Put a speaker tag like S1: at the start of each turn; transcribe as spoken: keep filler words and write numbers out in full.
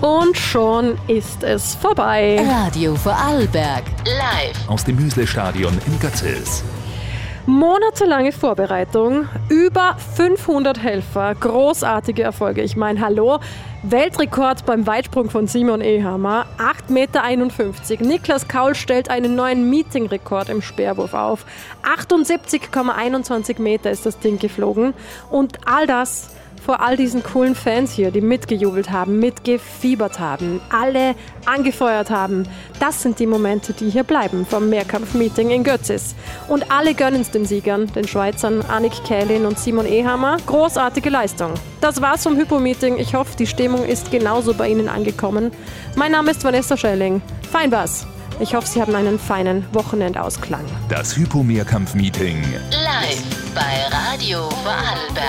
S1: Und schon ist es vorbei.
S2: Radio Vorarlberg. Live.
S3: Aus dem Müsle-Stadion in Götzels.
S1: Monatelange Vorbereitung, über fünfhundert Helfer, großartige Erfolge. Ich meine, hallo, Weltrekord beim Weitsprung von Simon Ehammer, acht Komma einundfünfzig Meter. Niklas Kaul stellt einen neuen Meetingrekord im Speerwurf auf. achtundsiebzig Komma einundzwanzig Meter ist das Ding geflogen. Und all das vor all diesen coolen Fans hier, die mitgejubelt haben, mitgefiebert haben, alle angefeuert haben. Das sind die Momente, die hier bleiben vom Mehrkampf-Meeting in Götzis. Und alle gönnen es den Siegern, den Schweizern Annik Kählin und Simon Ehammer. Großartige Leistung. Das war's vom Hypo-Meeting. Ich hoffe, die Stimmung ist genauso bei Ihnen angekommen. Mein Name ist Vanessa Schelling. Fein war's. Ich hoffe, Sie haben einen feinen Wochenendausklang.
S3: Das Hypo-Mehrkampf-Meeting.
S2: Live bei Radio Vorarlberg.